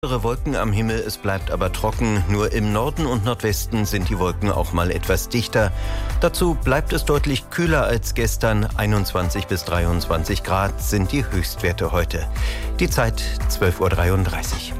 Wolken am Himmel, es bleibt aber trocken. Nur im Norden und Nordwesten sind die Wolken auch mal etwas dichter. Dazu bleibt es deutlich kühler als gestern. 21 bis 23 Grad sind die Höchstwerte heute. Die Zeit 12:33 Uhr.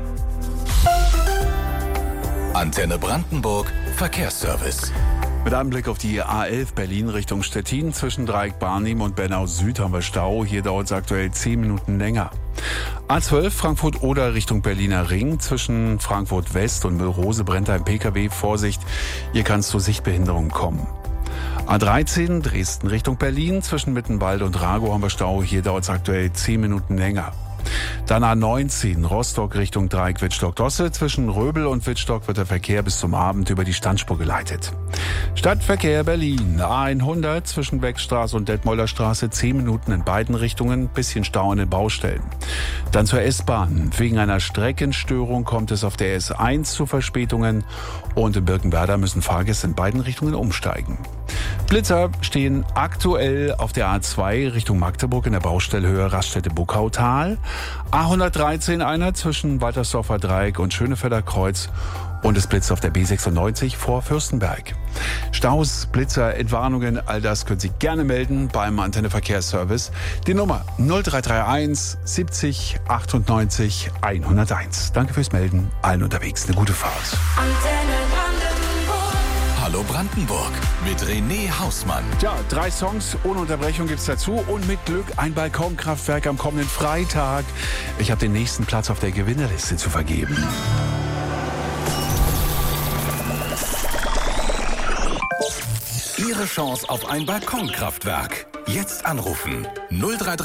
Antenne Brandenburg Verkehrsservice. Mit einem Blick auf die A11 Berlin Richtung Stettin. Zwischen Dreieck-Barnim und Bernau Süd haben wir Stau. Hier dauert es aktuell 10 Minuten länger. A12 Frankfurt-Oder Richtung Berliner Ring. Zwischen Frankfurt West und Müllrose brennt ein Pkw. Vorsicht, hier kann es zu Sichtbehinderungen kommen. A13 Dresden Richtung Berlin. Zwischen Mittenwald und Rago haben wir Stau. Hier dauert es aktuell 10 Minuten länger. Dann A19 Rostock Richtung Dreieck Wittstock-Dosse. Zwischen Röbel und Wittstock wird der Verkehr bis zum Abend über die Standspur geleitet. Stadtverkehr Berlin. A100 zwischen Beckstraße und Detmolder Straße 10 Minuten in beiden Richtungen. Bisschen Stau an den Baustellen. Dann zur S-Bahn. Wegen einer Streckenstörung kommt es auf der S1 zu Verspätungen. Und in Birkenwerder müssen Fahrgäste in beiden Richtungen umsteigen. Blitzer stehen aktuell auf der A2 Richtung Magdeburg in der Baustellhöhe Raststätte-Buckautal. A113 einer zwischen Waltersdorfer Dreieck und Schönefelder Kreuz. Und es blitzt auf der B96 vor Fürstenberg. Staus, Blitzer, Entwarnungen, all das können Sie gerne melden beim Antenne Verkehrsservice. Die Nummer 0331 70 98 101. Danke fürs Melden. Allen unterwegs eine gute Fahrt. Hallo Brandenburg mit René Hausmann. Ja, 3 Songs ohne Unterbrechung gibt's dazu und mit Glück ein Balkonkraftwerk am kommenden Freitag. Ich habe den nächsten Platz auf der Gewinnerliste zu vergeben. Ihre Chance auf ein Balkonkraftwerk. Jetzt anrufen 0331